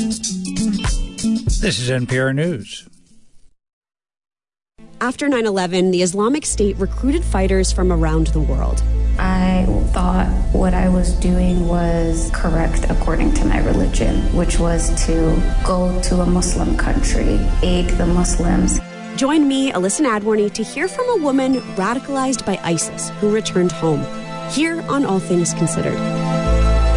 This is NPR News. After 9/11, the Islamic State recruited fighters from around the world. I thought what I was doing was correct according to my religion, which was to go to a Muslim country, aid the Muslims. Join me, Alyssa Nadworny, to hear from a woman radicalized by ISIS who returned home, here on All Things Considered.